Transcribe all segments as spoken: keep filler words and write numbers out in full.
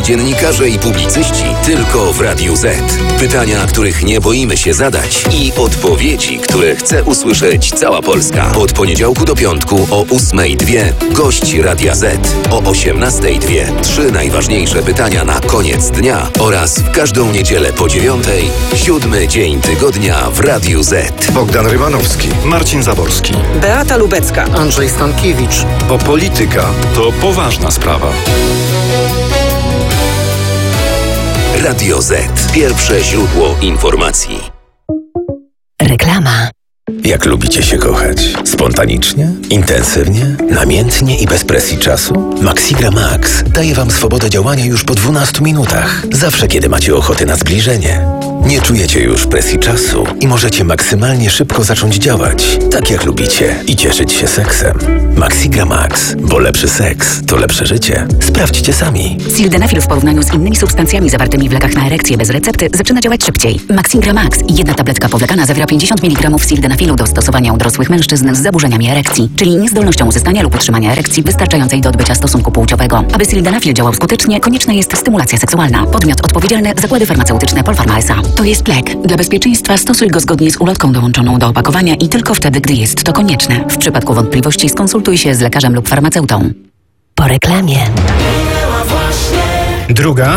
dziennikarze i publicyści tylko w Radiu Z. Pytania, których nie boimy się zadać i odpowiedzi, które chce usłyszeć cała Polska. Od poniedziałku do piątku o ósmej dwie gość Radia Z. O osiemnastej dwie trzy najważniejsze pytania na koniec dnia oraz w każdą niedzielę po dziewiątej siódmy dzień tygodnia w Radiu Z. Bogdan Rymanowski, Marcin Zaborski, Beata Lubecka, Andrzej Stankiewicz. Bo polityka to poważna sprawa. Radio Z. Pierwsze źródło informacji. Reklama. Jak lubicie się kochać? Spontanicznie? Intensywnie? Namiętnie i bez presji czasu? Maxigra Max daje Wam swobodę działania już po dwunastu minutach. Zawsze, kiedy macie ochotę na zbliżenie. Nie czujecie już presji czasu i możecie maksymalnie szybko zacząć działać, tak jak lubicie, i cieszyć się seksem. Maxigra Max, bo lepszy seks to lepsze życie. Sprawdźcie sami. Sildenafil w porównaniu z innymi substancjami zawartymi w lekach na erekcję bez recepty zaczyna działać szybciej. Maxigra Max, jedna tabletka powlekana, zawiera pięćdziesiąt miligramów sildenafilu do stosowania u dorosłych mężczyzn z zaburzeniami erekcji, czyli niezdolnością uzyskania lub utrzymania erekcji wystarczającej do odbycia stosunku płciowego. Aby sildenafil działał skutecznie, konieczna jest stymulacja seksualna. Podmiot odpowiedzialny: Zakłady Farmaceutyczne Polpharma S A. To jest lek. Dla bezpieczeństwa stosuj go zgodnie z ulotką dołączoną do opakowania i tylko wtedy, gdy jest to konieczne. W przypadku wątpliwości skonsultuj się z lekarzem lub farmaceutą. Po reklamie. Druga.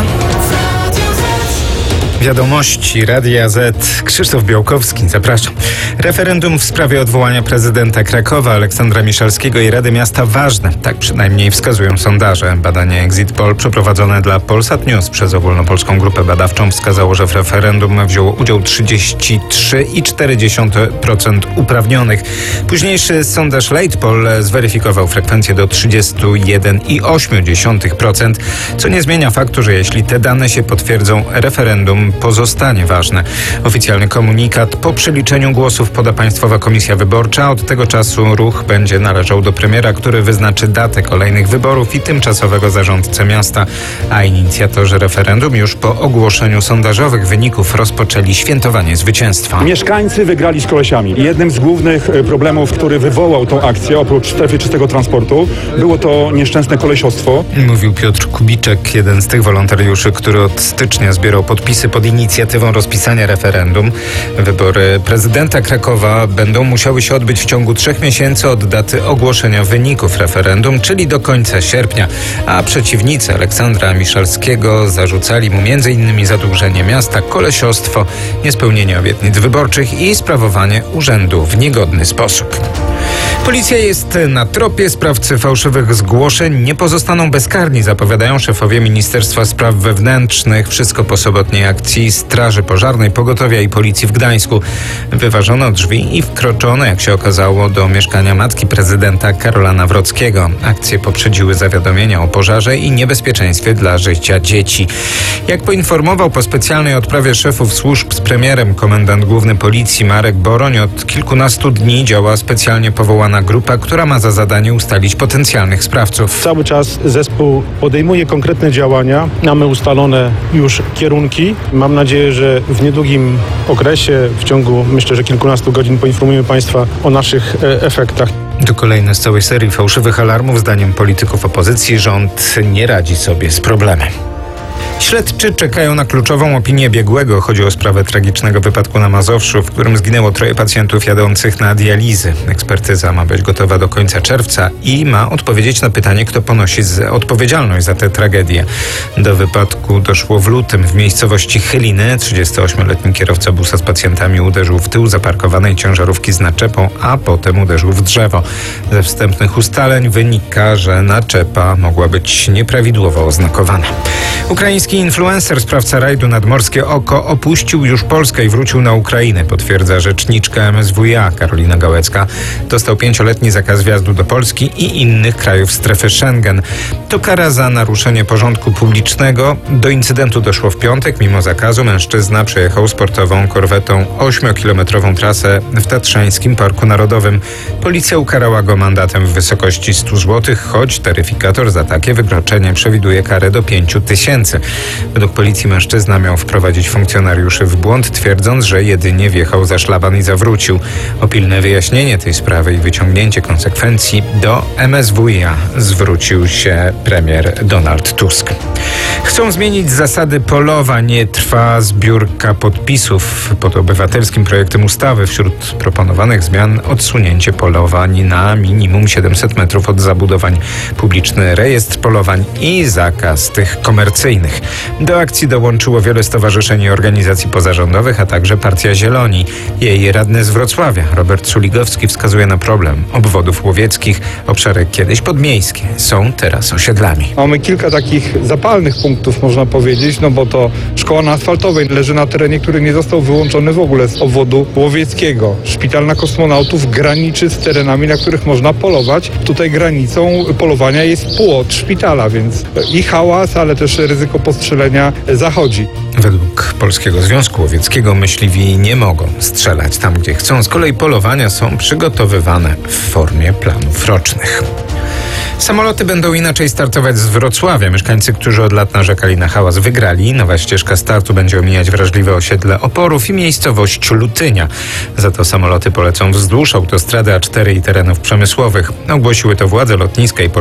Wiadomości Radia Z. Krzysztof Białkowski, zapraszam. Referendum w sprawie odwołania prezydenta Krakowa Aleksandra Miszalskiego i Rady Miasta ważne. Tak przynajmniej wskazują sondaże. Badanie Exit Poll przeprowadzone dla Polsat News przez ogólnopolską grupę badawczą wskazało, że w referendum wzięło udział trzydzieści trzy i cztery dziesiąte procent uprawnionych. Późniejszy sondaż Late Poll zweryfikował frekwencję do trzydzieści jeden i osiem dziesiątych procent, co nie zmienia faktu, że jeśli te dane się potwierdzą, referendum pozostanie ważne. Oficjalny komunikat: po przeliczeniu głosów poda Państwowa Komisja Wyborcza. Od tego czasu ruch będzie należał do premiera, który wyznaczy datę kolejnych wyborów i tymczasowego zarządcę miasta. A inicjatorzy referendum już po ogłoszeniu sondażowych wyników rozpoczęli świętowanie zwycięstwa. Mieszkańcy wygrali z kolesiami. Jednym z głównych problemów, który wywołał tą akcję, oprócz strefy czystego transportu, było to nieszczęsne kolesiostwo. Mówił Piotr Kubiczek, jeden z tych wolontariuszy, który od stycznia zbierał podpisy pod inicjatywą rozpisania referendum. Wybory prezydenta Krakowa będą musiały się odbyć w ciągu trzech miesięcy od daty ogłoszenia wyników referendum, czyli do końca sierpnia. A przeciwnicy Aleksandra Miszalskiego zarzucali mu między innymi zadłużenie miasta, kolesiostwo, niespełnienie obietnic wyborczych i sprawowanie urzędu w niegodny sposób. Policja jest na tropie. Sprawcy fałszywych zgłoszeń nie pozostaną bezkarni, zapowiadają szefowie Ministerstwa Spraw Wewnętrznych. Wszystko po sobotniej akcji Straży Pożarnej, Pogotowia i Policji w Gdańsku. Wyważono drzwi i wkroczono, jak się okazało, do mieszkania matki prezydenta Karola Nawrockiego. Akcje poprzedziły zawiadomienia o pożarze i niebezpieczeństwie dla życia dzieci. Jak poinformował po specjalnej odprawie szefów służb z premierem komendant główny Policji Marek Boroń, od kilkunastu dni działa specjalnie powołana grupa, która ma za zadanie ustalić potencjalnych sprawców. Cały czas zespół podejmuje konkretne działania. Mamy ustalone już kierunki. Mam nadzieję, że w niedługim okresie, w ciągu myślę, że kilkunastu godzin poinformujemy Państwa o naszych e, efektach. To kolejne z całej serii fałszywych alarmów. Zdaniem polityków opozycji rząd nie radzi sobie z problemem. Śledczy czekają na kluczową opinię biegłego. Chodzi o sprawę tragicznego wypadku na Mazowszu, w którym zginęło troje pacjentów jadących na dializy. Ekspertyza ma być gotowa do końca czerwca i ma odpowiedzieć na pytanie, kto ponosi z odpowiedzialność za tę tragedię. Do wypadku doszło w lutym w miejscowości Chyliny. trzydziestoośmioletni kierowca busa z pacjentami uderzył w tył zaparkowanej ciężarówki z naczepą, a potem uderzył w drzewo. Ze wstępnych ustaleń wynika, że naczepa mogła być nieprawidłowo oznakowana. Ukraiński influencer, sprawca rajdu Nadmorskie Oko, opuścił już Polskę i wrócił na Ukrainę, potwierdza rzeczniczka M S W iA Karolina Gałecka. Dostał pięcioletni zakaz wjazdu do Polski i innych krajów strefy Schengen. To kara za naruszenie porządku publicznego. Do incydentu doszło w piątek. Mimo zakazu mężczyzna przejechał sportową korwetą ośmiokilometrową trasę w Tatrzańskim Parku Narodowym. Policja ukarała go mandatem w wysokości stu złotych, choć taryfikator za takie wykroczenie przewiduje karę do pięciu tysięcy. Według policji mężczyzna miał wprowadzić funkcjonariuszy w błąd, twierdząc, że jedynie wjechał za szlaban i zawrócił. O pilne wyjaśnienie tej sprawy i wyciągnięcie konsekwencji do M S W iA zwrócił się premier Donald Tusk. Chcą zmienić zasady polowań. Trwa zbiórka podpisów pod obywatelskim projektem ustawy. Wśród proponowanych zmian odsunięcie polowań na minimum siedemset metrów od zabudowań, publiczny rejestr polowań i zakaz tych komercyjnych. Do akcji dołączyło wiele stowarzyszeń i organizacji pozarządowych, a także Partia Zieloni. Jej radny z Wrocławia, Robert Suligowski, wskazuje na problem obwodów łowieckich. Obszary kiedyś podmiejskie są teraz osiedlami. Mamy kilka takich zapalnych punktów, można powiedzieć, no bo to szkoła na Asfaltowej leży na terenie, który nie został wyłączony w ogóle z obwodu łowieckiego. Szpital na Kosmonautów graniczy z terenami, na których można polować. Tutaj granicą polowania jest płot szpitala, więc i hałas, ale też ryzyko postrzelenia zachodzi. Według Polskiego Związku Łowieckiego myśliwi nie mogą strzelać tam, gdzie chcą. Z kolei polowania są przygotowywane w formie planów rocznych. Samoloty będą inaczej startować z Wrocławia. Mieszkańcy, którzy od lat narzekali na hałas, wygrali. Nowa ścieżka startu będzie omijać wrażliwe osiedle Oporów i miejscowość Lutynia. Za to samoloty polecą wzdłuż autostrady A cztery i terenów przemysłowych. Ogłosiły to władze lotniska i